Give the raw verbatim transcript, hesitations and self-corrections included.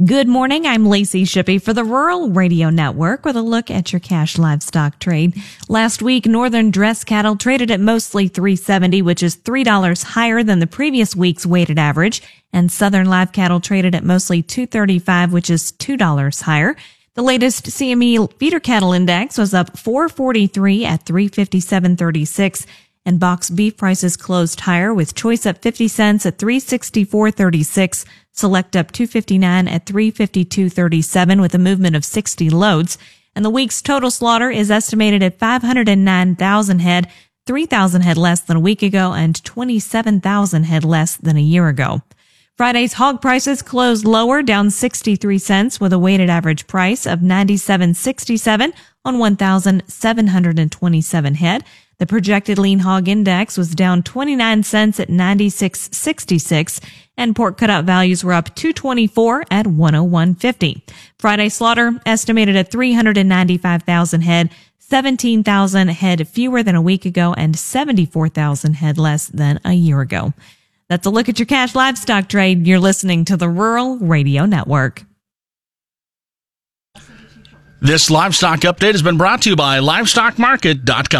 Good morning. I'm Lacey Shippey for the Rural Radio Network with a look at your cash livestock trade. Last week, northern dress cattle traded at mostly three seventy, which is three dollars higher than the previous week's weighted average, and southern live cattle traded at mostly two thirty-five, which is two dollars higher. The latest C M E feeder cattle index was up four forty-three at three fifty-seven thirty-six. And box beef prices closed higher, with choice up fifty cents at three sixty-four thirty-six, select up two fifty-nine at three fifty-two thirty-seven with a movement of sixty loads. And the week's total slaughter is estimated at five hundred nine thousand head, three thousand head less than a week ago and twenty-seven thousand head less than a year ago. Friday's hog prices closed lower, down sixty-three cents with a weighted average price of ninety-seven sixty-seven on one thousand seven hundred twenty-seven head. The projected lean hog index was down twenty-nine cents at ninety-six sixty-six, and pork cutout values were up two twenty-four at one oh one fifty. Friday slaughter estimated at three hundred ninety-five thousand head, seventeen thousand head fewer than a week ago and seventy-four thousand head less than a year ago. That's a look at your cash livestock trade. You're listening to the Rural Radio Network. This livestock update has been brought to you by livestock market dot com.